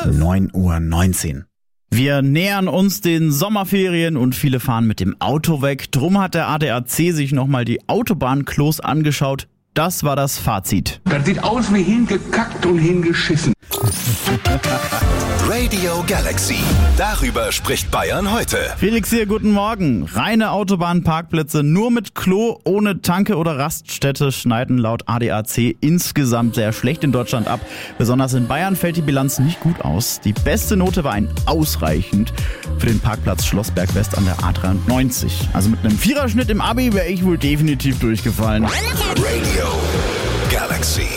9:19 Uhr. Wir nähern uns den Sommerferien und viele fahren mit dem Auto weg. Drum hat der ADAC sich nochmal die Autobahnklos angeschaut. Das war das Fazit. Das sieht aus wie hingekackt und hingeschissen. Radio Galaxy. Darüber spricht Bayern heute. Felix hier, guten Morgen. Reine Autobahnparkplätze nur mit Klo, ohne Tanke oder Raststätte schneiden laut ADAC insgesamt sehr schlecht in Deutschland ab. Besonders in Bayern fällt die Bilanz nicht gut aus. Die beste Note war ein ausreichend für den Parkplatz Schlossberg West an der A93. Also mit einem Viererschnitt im Abi wäre ich wohl definitiv durchgefallen. Radio Galaxy.